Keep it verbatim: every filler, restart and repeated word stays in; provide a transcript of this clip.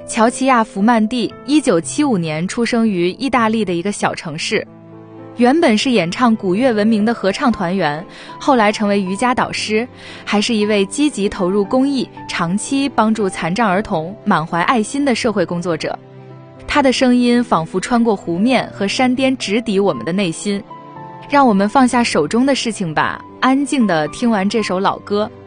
乔齐亚·福曼蒂一九七五年出生于意大利的一个小城市，原本是演唱古乐闻名的合唱团员，后来成为瑜伽导师，还是一位积极投入公益、长期帮助残障儿童、满怀爱心的社会工作者。他的声音仿佛穿过湖面和山巅，直抵我们的内心。让我们放下手中的事情吧，安静地听完这首老歌。